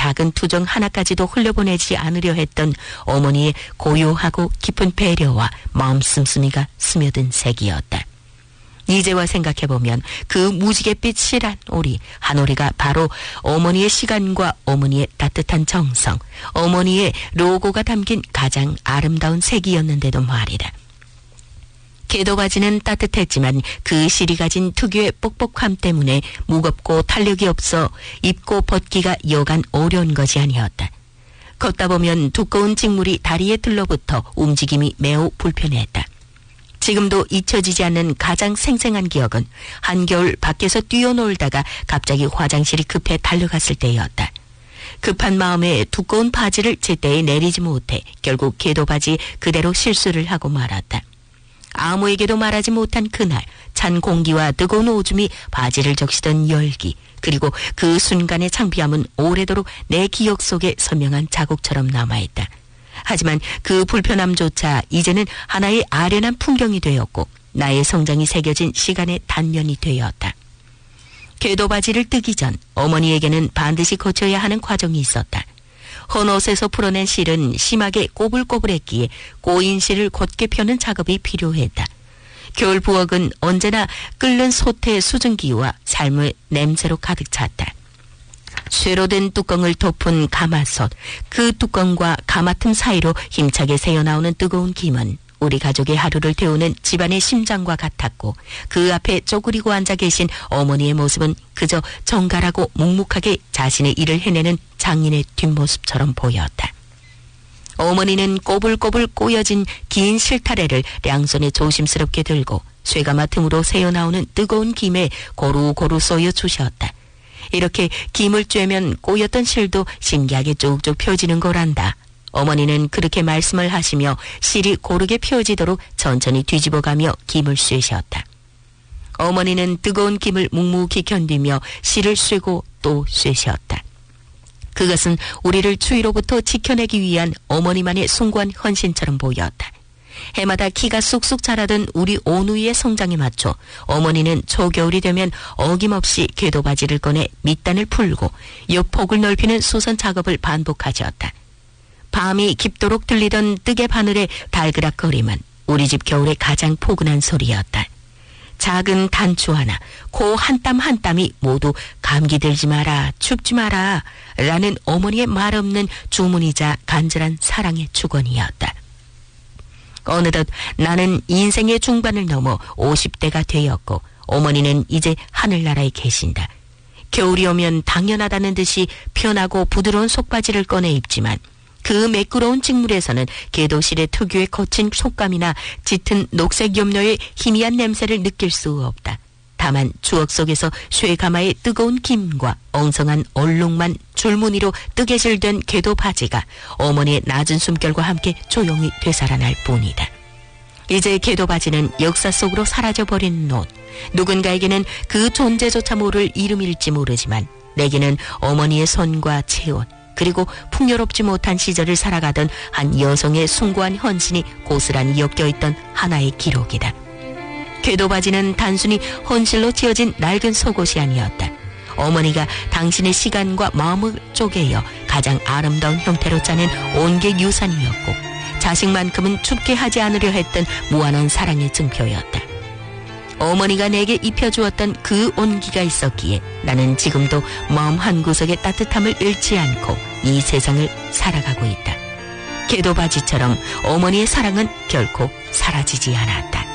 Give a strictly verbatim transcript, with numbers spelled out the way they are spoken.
작은 투정 하나까지도 흘려보내지 않으려 했던 어머니의 고요하고 깊은 배려와 마음 씀씀이가 스며든 색이었다. 이제와 생각해보면 그 무지갯빛 실한 오리, 한 오리가 바로 어머니의 시간과 어머니의 따뜻한 정성, 어머니의 로고가 담긴 가장 아름다운 색이었는데도 말이다. 개도바지는 따뜻했지만 그 실이 가진 특유의 뻑뻑함 때문에 무겁고 탄력이 없어 입고 벗기가 여간 어려운 것이 아니었다. 걷다 보면 두꺼운 직물이 다리에 들러붙어 움직임이 매우 불편했다. 지금도 잊혀지지 않는 가장 생생한 기억은 한겨울 밖에서 뛰어놀다가 갑자기 화장실이 급해 달려갔을 때였다. 급한 마음에 두꺼운 바지를 제때에 내리지 못해 결국 개도바지 그대로 실수를 하고 말았다. 아무에게도 말하지 못한 그날, 찬 공기와 뜨거운 오줌이 바지를 적시던 열기, 그리고 그 순간의 창피함은 오래도록 내 기억 속에 선명한 자국처럼 남아있다. 하지만 그 불편함조차 이제는 하나의 아련한 풍경이 되었고 나의 성장이 새겨진 시간의 단면이 되었다. 개도바지를 뜨기 전 어머니에게는 반드시 거쳐야 하는 과정이 있었다. 헌옷에서 풀어낸 실은 심하게 꼬불꼬불했기에 꼬인 실을 곧게 펴는 작업이 필요했다. 겨울 부엌은 언제나 끓는 솥의 수증기와 삶의 냄새로 가득 찼다. 쇠로 된 뚜껑을 덮은 가마솥, 그 뚜껑과 가마 틈 사이로 힘차게 새어나오는 뜨거운 김은 우리 가족의 하루를 태우는 집안의 심장과 같았고 그 앞에 쪼그리고 앉아 계신 어머니의 모습은 그저 정갈하고 묵묵하게 자신의 일을 해내는 장인의 뒷모습처럼 보였다. 어머니는 꼬불꼬불 꼬여진 긴 실타래를 양손에 조심스럽게 들고 쇠가마 틈으로 새어나오는 뜨거운 김에 고루고루 쏘여 주셨다. 이렇게 김을 쬐면 꼬였던 실도 신기하게 쭉쭉 펴지는 거란다. 어머니는 그렇게 말씀을 하시며 실이 고르게 펴지도록 천천히 뒤집어가며 김을 쐬셨다. 어머니는 뜨거운 김을 묵묵히 견디며 실을 쐬고 또 쐬셨다. 그것은 우리를 추위로부터 지켜내기 위한 어머니만의 숭고한 헌신처럼 보였다. 해마다 키가 쑥쑥 자라던 우리 오누이의 성장에 맞춰 어머니는 초겨울이 되면 어김없이 궤도바지를 꺼내 밑단을 풀고 옆폭을 넓히는 수선 작업을 반복하셨다. 밤이 깊도록 들리던 뜨개 바늘의 달그락거림은 우리 집 겨울의 가장 포근한 소리였다. 작은 단추 하나, 코 한 땀 한 땀이 모두 감기 들지 마라, 춥지 마라 라는 어머니의 말없는 주문이자 간절한 사랑의 축원이었다. 어느덧 나는 인생의 중반을 넘어 오십 대가 되었고 어머니는 이제 하늘나라에 계신다. 겨울이 오면 당연하다는 듯이 편하고 부드러운 속바지를 꺼내 입지만 그 매끄러운 직물에서는 개도실의 특유의 거친 속감이나 짙은 녹색 염료의 희미한 냄새를 느낄 수 없다. 다만 추억 속에서 쇠가마의 뜨거운 김과 엉성한 얼룩만 줄무늬로 뜨개질된 궤도 바지가 어머니의 낮은 숨결과 함께 조용히 되살아날 뿐이다. 이제 궤도 바지는 역사 속으로 사라져버린 옷. 누군가에게는 그 존재조차 모를 이름일지 모르지만 내게는 어머니의 손과 체온 그리고 풍요롭지 못한 시절을 살아가던 한 여성의 숭고한 헌신이 고스란히 엮여있던 하나의 기록이다. 궤도바지는 단순히 헌실로 지어진 낡은 속옷이 아니었다. 어머니가 당신의 시간과 마음을 쪼개어 가장 아름다운 형태로 짜낸 온게 유산이었고 자식만큼은 춥게 하지 않으려 했던 무한한 사랑의 증표였다. 어머니가 내게 입혀주었던 그 온기가 있었기에 나는 지금도 마음 한구석의 따뜻함을 잃지 않고 이 세상을 살아가고 있다. 궤도바지처럼 어머니의 사랑은 결코 사라지지 않았다.